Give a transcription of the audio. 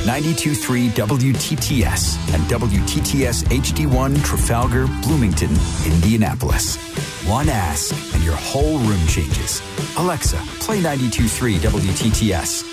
92.3 WTTS and WTTS HD1 Trafalgar, Bloomington, Indianapolis. One ask and your whole room changes. Alexa, play 92.3 WTTS.